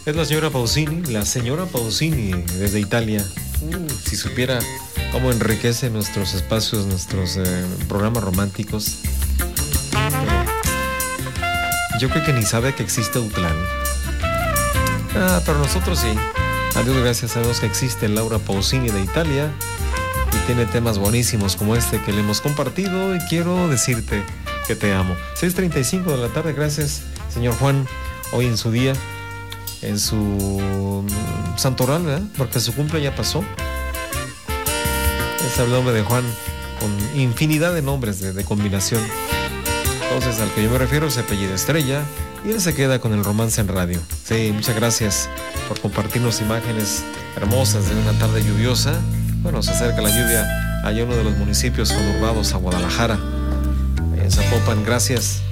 Es la señora Pausini desde Italia. Si supiera cómo enriquece nuestros espacios, nuestros programas románticos. Yo creo que ni sabe que existe Utlán. Pero nosotros sí. A Dios gracias, sabemos que existe Laura Pausini de Italia y tiene temas buenísimos como este que le hemos compartido y quiero decirte que te amo. 6:35 de la tarde, gracias, señor Juan, hoy en su día, en su santoral, ¿verdad? Porque su cumple ya pasó. Es el nombre de Juan con infinidad de nombres de combinación. Entonces, al que yo me refiero se apellida Estrella y él se queda con el romance en radio. Sí, muchas gracias por compartirnos imágenes hermosas de una tarde lluviosa. Bueno, se acerca la lluvia allá en uno de los municipios conurbados a Guadalajara, en Zapopan. Gracias.